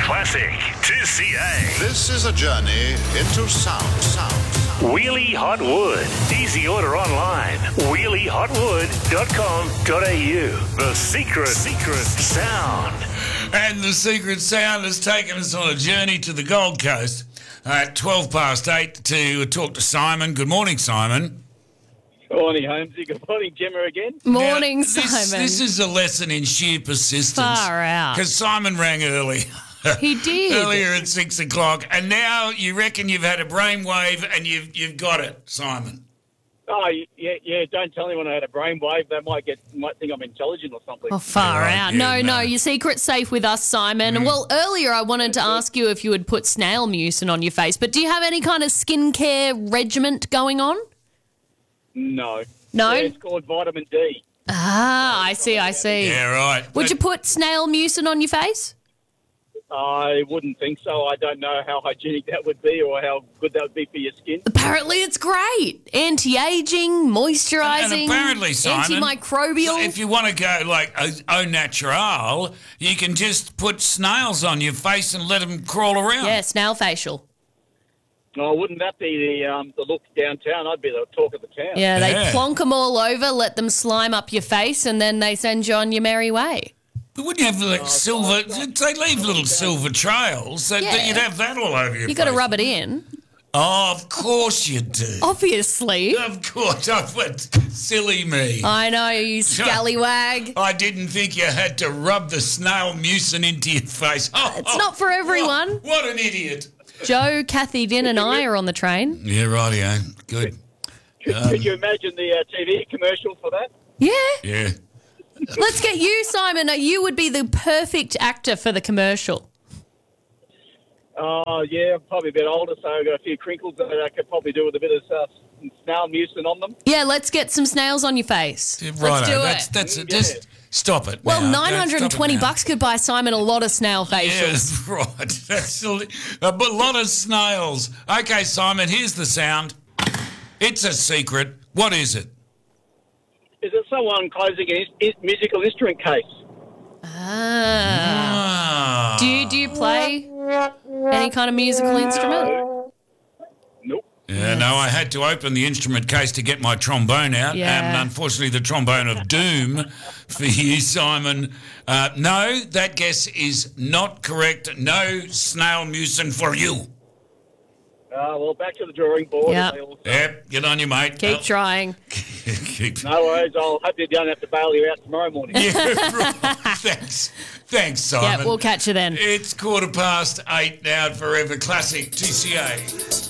Classic 2CA. This is a journey into sound. Wheelie Hot Wood. Easy order online. wheeliehotwood.com.au. The secret sound. And the secret sound has taken us on a journey to the Gold Coast at 8:12 to talk to Simon. Good morning, Simon. Good morning, Holmesy. Good morning, Gemma again. Morning, Now, Simon. This is a lesson in sheer persistence. Far out. Because Simon rang early. He did. Earlier at 6 o'clock. And now you reckon you've had a brainwave and you've got it, Simon. Oh, yeah. Don't tell anyone I had a brainwave. They might think I'm intelligent or something. Oh, far Yeah, out. yeah, No, no. your secret's safe with us, Simon. Well, earlier I wanted to ask you if you would put snail mucin on your face, but do you have any kind of skincare regiment going on? No. No? Yeah, it's called vitamin D. Ah, I see. Yeah, right. Would you put snail mucin on your face? I wouldn't think so. I don't know how hygienic that would be or how good that would be for your skin. Apparently it's great. Anti-aging, moisturising, And apparently, Simon, antimicrobial. if you want to go like au natural, you can just put snails on your face and let them crawl around. Yeah, snail facial. Oh, wouldn't that be the look downtown? I'd be the talk of the town. Yeah, they Yeah. plonk them all over, let them slime up your face, and then they send you on your merry way. But wouldn't you have like silver? They leave little silver trails. So Yeah. you'd have that all over your You got to face. rub it in, Oh, of course you do. obviously. Of course. Silly me. I know, you scallywag. I didn't think you had to rub the snail mucin into your face. Oh, It's not for everyone. What an idiot. Joe, Kathy, Din, and I are on the train. Yeah, rightio. Good. Could you imagine the TV commercial for that? Yeah. Yeah. Let's get you, Simon. You would be the perfect actor for the commercial. Oh, yeah, I'm probably a bit older, so I've got a few crinkles that I could probably do with a bit of snail mucin on them. Yeah, let's get some snails on your face. Let's do it. That's Yeah. just stop it. Well, now. $920 Stop it could buy Simon a lot of snail now. facials. Yeah, right. That's a lot of snails. Okay, Simon, here's the sound. It's a secret. What is it? Is it someone closing a musical instrument case? Ah. Ah. Do you play any kind of musical instrument? Nope. Yeah, no, I had to open the instrument case to get my trombone out. Yeah. And unfortunately, the trombone of doom for you, Simon. No, that guess is not correct. No snail mucin for you. Well, back to the drawing board. Yep. Yep, get on your mate. Keep trying. Keep. No worries. I'll hope you don't have to bail you out tomorrow morning. Yeah, right. Thanks, Simon. Yeah, we'll catch you then. It's 8:15 now at Forever Classic 2CA.